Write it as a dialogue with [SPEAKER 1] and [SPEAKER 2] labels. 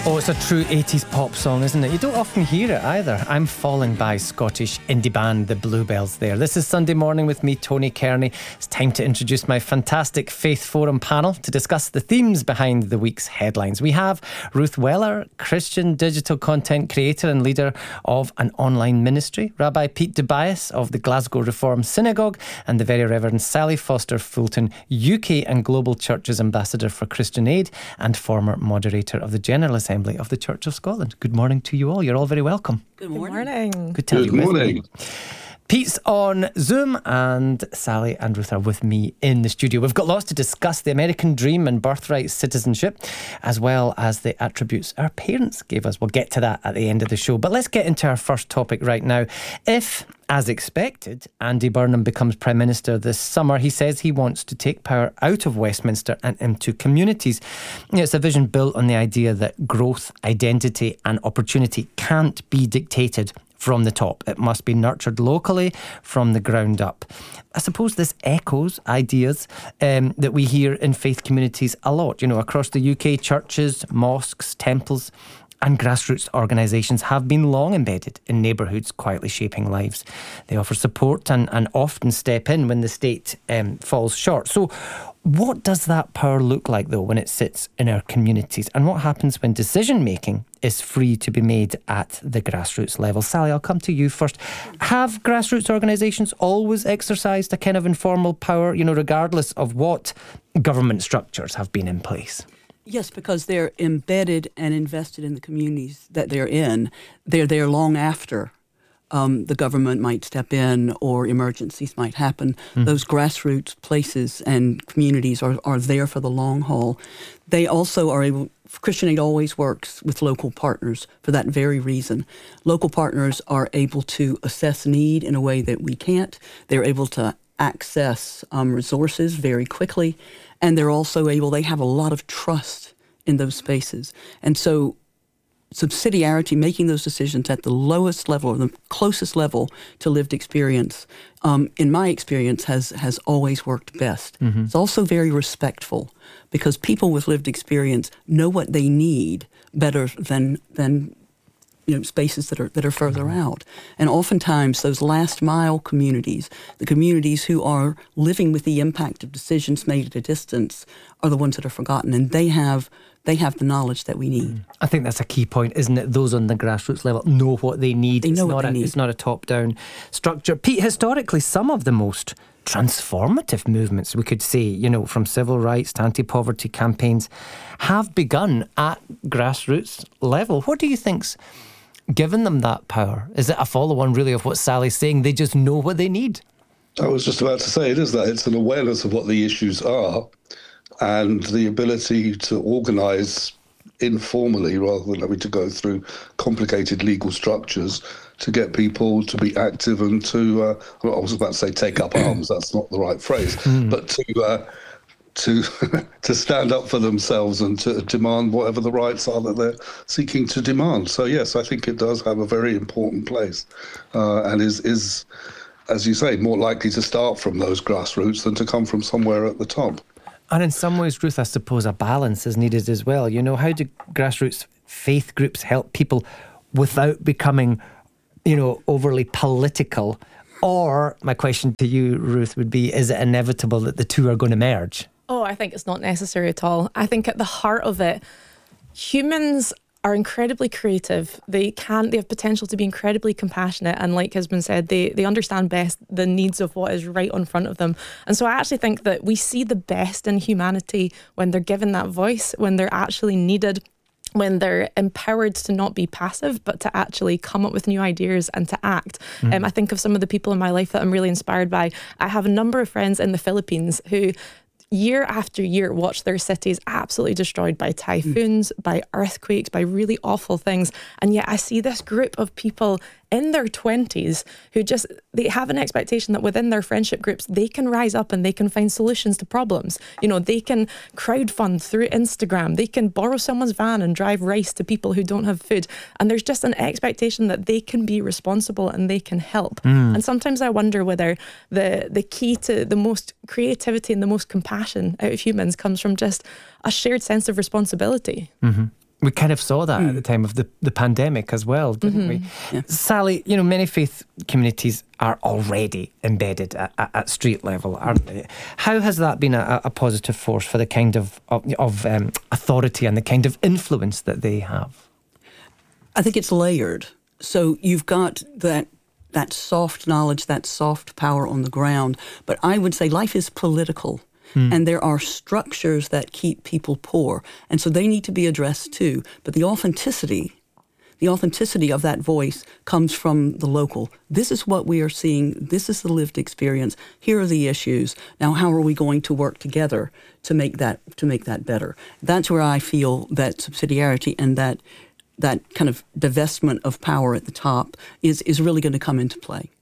[SPEAKER 1] Oh, it's a true 80s pop song, isn't it? You don't often hear it either. I'm Falling by Scottish indie band The Bluebells there. This is Sunday Morning with me, Tony Kearney. It's time to introduce my fantastic Faith Forum panel to discuss the themes behind the week's headlines. We have Ruth Weller, Christian digital content creator and leader of an online ministry, Rabbi Pete Tobias of the Glasgow Reformed Synagogue, and the Very Reverend Sally Foster Fulton, UK and Global Churches Ambassador for Christian Aid and former moderator of the General Assembly of the Church of Scotland. Good morning to you all. You're all very welcome.
[SPEAKER 2] Good morning.
[SPEAKER 1] Good to have you
[SPEAKER 3] Good
[SPEAKER 1] with
[SPEAKER 3] morning.
[SPEAKER 1] me. Pete's on Zoom and Sally and Ruth are with me in the studio. We've got lots to discuss: the American dream and birthright citizenship, as well as the attributes our parents gave us. We'll get to that at the end of the show. But let's get into our first topic right now. If, as expected, Andy Burnham becomes Prime Minister this summer, he says he wants to take power out of Westminster and into communities. It's a vision built on the idea that growth, identity and opportunity can't be dictated from the top. It must be nurtured locally from the ground up. I suppose this echoes ideas that we hear in faith communities a lot. You know, across the UK, churches, mosques, temples and grassroots organisations have been long embedded in neighbourhoods, quietly shaping lives. They offer support and often step in when the state falls short. So what does that power look like, though, when it sits in our communities? And what happens when decision-making is free to be made at the grassroots level? Sally, I'll come to you first. Have grassroots organisations always exercised a kind of informal power, you know, regardless of what government structures have been in place?
[SPEAKER 2] Yes, because they're embedded and invested in the communities that they're in. They're there long after the government might step in or emergencies might happen. Those grassroots places and communities are there for the long haul. They also are able, Christian Aid always works with local partners for that very reason. Local partners are able to assess need in a way that we can't. They're able to access resources very quickly, and they're also able, they have a lot of trust in those spaces. And so subsidiarity, making those decisions at the lowest level, or the closest level to lived experience, in my experience, has always worked best. It's also very respectful, because people with lived experience know what they need better than spaces that are further out. And oftentimes those last mile communities, the communities who are living with the impact of decisions made at a distance, are the ones that are forgotten, and they have the knowledge that we need.
[SPEAKER 1] I think that's a key point, isn't it? Those on the grassroots level know what they need.
[SPEAKER 2] They know what they need.
[SPEAKER 1] It's not a top-down structure. Pete, historically, some of the most transformative movements, we could say, you know, from civil rights to anti-poverty campaigns, have begun at grassroots level. What do you think's given them that power? Is it a follow-on, really, of what Sally's saying? They just know what they need?
[SPEAKER 3] I was just about to say it is that. It's an awareness of what the issues are and the ability to organise informally rather than having to go through complicated legal structures to get people to be active and to, I was about to say take up arms, that's not the right phrase, but to stand up for themselves and to demand whatever the rights are that they're seeking to demand. So yes, I think it does have a very important place and is, as you say, more likely to start from those grassroots than to come from somewhere at the top.
[SPEAKER 1] And in some ways, Ruth, I suppose a balance is needed as well. You know, how do grassroots faith groups help people without becoming, you know, overly political? Or my question to you, Ruth, would be, is it inevitable that the two are going to merge?
[SPEAKER 4] Oh, I think it's not necessary at all. I think at the heart of it, humans are incredibly creative. They have potential to be incredibly compassionate, and like has been said, they understand best the needs of what is right in front of them. And so I actually think that we see the best in humanity when they're given that voice, when they're actually needed, when they're empowered to not be passive, but to actually come up with new ideas and to act. I think of some of the people in my life that I'm really inspired by. I have a number of friends in the Philippines who year after year watch their cities absolutely destroyed by typhoons, by earthquakes, by really awful things. And yet I see this group of people in their 20s who they have an expectation that within their friendship groups, they can rise up and they can find solutions to problems. You know, they can crowdfund through Instagram. They can borrow someone's van and drive rice to people who don't have food. And there's just an expectation that they can be responsible and they can help. And sometimes I wonder whether the key to the most creativity and the most compassion out of humans comes from just a shared sense of responsibility.
[SPEAKER 1] We kind of saw that at the time of the pandemic as well, didn't we?
[SPEAKER 2] Yeah.
[SPEAKER 1] Sally, many faith communities are already embedded at street level, aren't they? How has that been a positive force for the kind of authority and the kind of influence that they have?
[SPEAKER 2] I think it's layered. So you've got that soft knowledge, that soft power on the ground. But I would say life is political. And there are structures that keep people poor. And so they need to be addressed too. But the authenticity of that voice comes from the local. This is what we are seeing. This is the lived experience. Here are the issues. Now, how are we going to work together to make that better? That's where I feel that subsidiarity and that kind of divestment of power at the top is really going to come into play.